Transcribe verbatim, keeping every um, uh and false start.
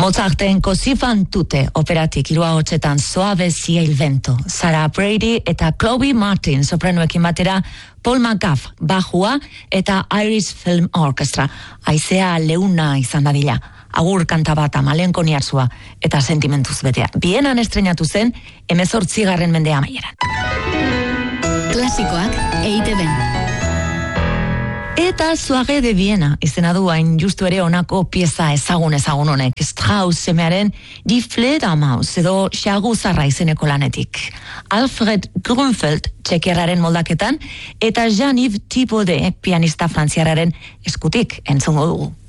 Mozarten Così fan tutte operatik hiru ahotsetan Soave sia il vento, Sarah Brady eta Chloe Martin sopranoekin batera, Paul McGuff bajua eta Irish Film Orchestra. Aizea leuna izan dadila. Agur kanta bat malenkoniarsua eta sentimentuz betea. Bienan estrenatu zen hemezortzigarren mende amaieran. Klasikoak E I Te Be. Eta Soirée de Viena izena du hain justu ere honako pieza ezagun ezagun honek. Strauss semearen Die Fledermaus edo xaguzarra izeneko lanetik. Alfred Grünfeld txekierraren moldaketan eta Jean-Yves Thibaudet pianista frantziarraren eskutik entzungo dugu.